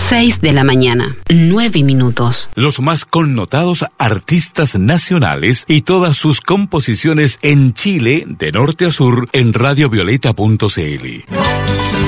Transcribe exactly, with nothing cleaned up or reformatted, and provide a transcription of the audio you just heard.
seis de la mañana, nueve minutos. Los más connotados artistas nacionales y todas sus composiciones en Chile, de norte a sur, en radiovioleta punto c l.